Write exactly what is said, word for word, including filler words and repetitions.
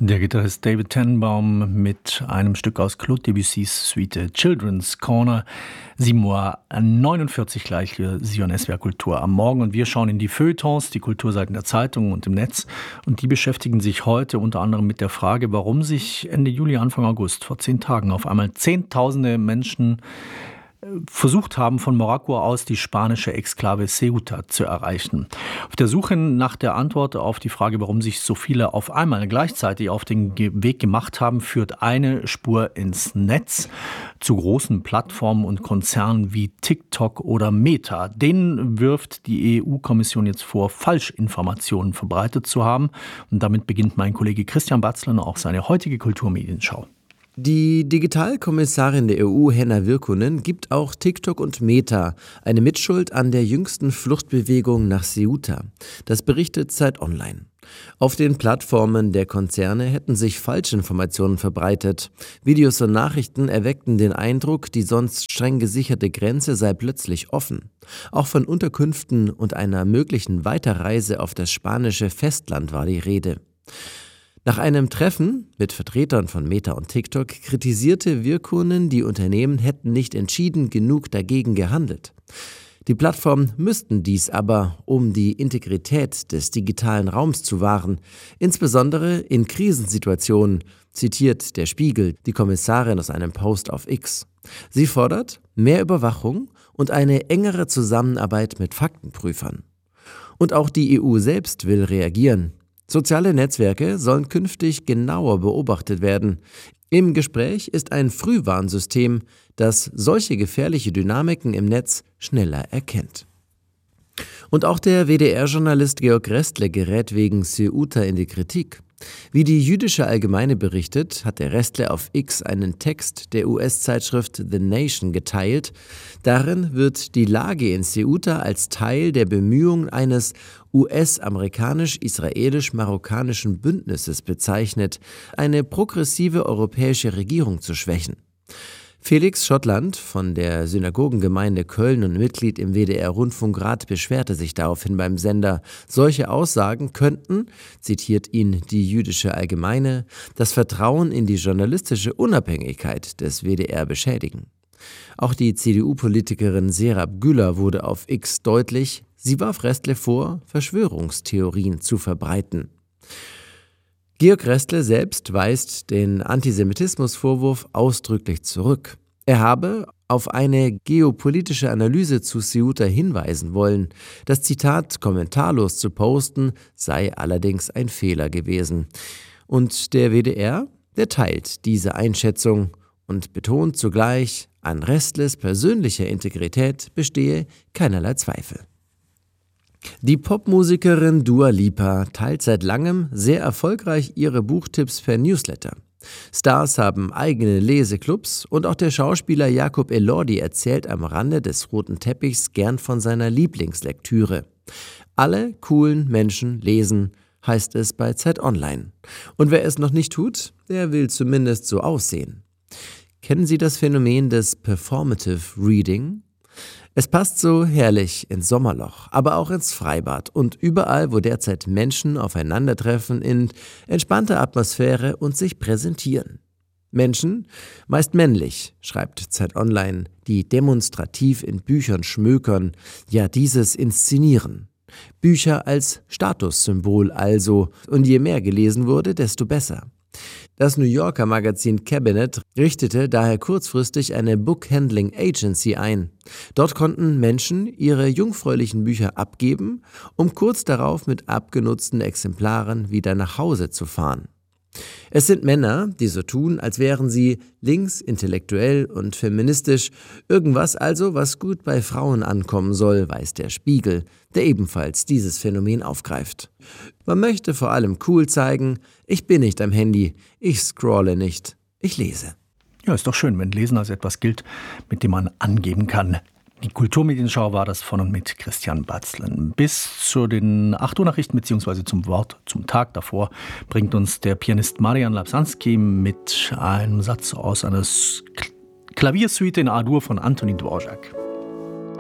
Der Gitarrist David Tenenbaum mit einem Stück aus Claude Debussys Suite Children's Corner. sieben Uhr neunundvierzig gleich für Sion S W R Kultur am Morgen. Und wir schauen in die Feuilletons, die Kulturseiten der Zeitungen und im Netz. Und die beschäftigen sich heute unter anderem mit der Frage, warum sich Ende Juli, Anfang August, vor zehn Tagen, auf einmal Zehntausende Menschen versucht haben, von Marokko aus die spanische Exklave Ceuta zu erreichen. Auf der Suche nach der Antwort auf die Frage, warum sich so viele auf einmal gleichzeitig auf den Weg gemacht haben, führt eine Spur ins Netz zu großen Plattformen und Konzernen wie TikTok oder Meta. Denen wirft die E U-Kommission jetzt vor, Falschinformationen verbreitet zu haben. Und damit beginnt mein Kollege Christian Batzler auch seine heutige Kulturmedienschau. Die Digitalkommissarin der E U, Henna Virkkunen, gibt auch TikTok und Meta eine Mitschuld an der jüngsten Fluchtbewegung nach Ceuta. Das berichtet Zeit Online. Auf den Plattformen der Konzerne hätten sich Falschinformationen verbreitet. Videos und Nachrichten erweckten den Eindruck, die sonst streng gesicherte Grenze sei plötzlich offen. Auch von Unterkünften und einer möglichen Weiterreise auf das spanische Festland war die Rede. Nach einem Treffen mit Vertretern von Meta und TikTok kritisierte Virkkunen, die Unternehmen hätten nicht entschieden genug dagegen gehandelt. Die Plattformen müssten dies aber, um die Integrität des digitalen Raums zu wahren, insbesondere in Krisensituationen, zitiert der Spiegel die Kommissarin aus einem Post auf X. Sie fordert mehr Überwachung und eine engere Zusammenarbeit mit Faktenprüfern. Und auch die E U selbst will reagieren. Soziale Netzwerke sollen künftig genauer beobachtet werden. Im Gespräch ist ein Frühwarnsystem, das solche gefährliche Dynamiken im Netz schneller erkennt. Und auch der W D R-Journalist Georg Restle gerät wegen Ceuta in die Kritik. Wie die Jüdische Allgemeine berichtet, hat der Restle auf X einen Text der U S-Zeitschrift The Nation geteilt. Darin wird die Lage in Ceuta als Teil der Bemühungen eines U S-amerikanisch-israelisch-marokkanischen Bündnisses bezeichnet, eine progressive europäische Regierung zu schwächen. Felix Schottland von der Synagogengemeinde Köln und Mitglied im W D R-Rundfunkrat beschwerte sich daraufhin beim Sender. Solche Aussagen könnten, zitiert ihn die Jüdische Allgemeine, das Vertrauen in die journalistische Unabhängigkeit des W D R beschädigen. Auch die C D U-Politikerin Serap Güler wurde auf X deutlich. Sie warf Restle vor, Verschwörungstheorien zu verbreiten. Georg Restle selbst weist den Antisemitismusvorwurf ausdrücklich zurück. Er habe auf eine geopolitische Analyse zu Ceuta hinweisen wollen. Das Zitat kommentarlos zu posten sei allerdings ein Fehler gewesen. Und der W D R, der teilt diese Einschätzung und betont zugleich, an Restles persönlicher Integrität bestehe keinerlei Zweifel. Die Popmusikerin Dua Lipa teilt seit langem sehr erfolgreich ihre Buchtipps per Newsletter. Stars haben eigene Leseclubs und auch der Schauspieler Jacob Elordi erzählt am Rande des roten Teppichs gern von seiner Lieblingslektüre. Alle coolen Menschen lesen, heißt es bei Zeit Online. Und wer es noch nicht tut, der will zumindest so aussehen. Kennen Sie das Phänomen des Performative Reading? Es passt so herrlich ins Sommerloch, aber auch ins Freibad und überall, wo derzeit Menschen aufeinandertreffen in entspannter Atmosphäre und sich präsentieren. Menschen, meist männlich, schreibt Zeit Online, die demonstrativ in Büchern schmökern, ja dieses inszenieren. Bücher als Statussymbol also, und je mehr gelesen wurde, desto besser. Das New Yorker Magazin Cabinet richtete daher kurzfristig eine Book Handling Agency ein. Dort konnten Menschen ihre jungfräulichen Bücher abgeben, um kurz darauf mit abgenutzten Exemplaren wieder nach Hause zu fahren. Es sind Männer, die so tun, als wären sie links, intellektuell und feministisch, irgendwas also, was gut bei Frauen ankommen soll, weiß der Spiegel, der ebenfalls dieses Phänomen aufgreift. Man möchte vor allem cool zeigen, ich bin nicht am Handy, ich scrolle nicht, ich lese. Ja, ist doch schön, wenn Lesen als etwas gilt, mit dem man angeben kann. Die Kulturmedienschau war das von und mit Christian Batzlen. Bis zu den acht Uhr Nachrichten bzw. zum Wort zum Tag davor bringt uns der Pianist Marian Lapsansky mit einem Satz aus einer Klaviersuite in A-Dur von Antonín Dvořák.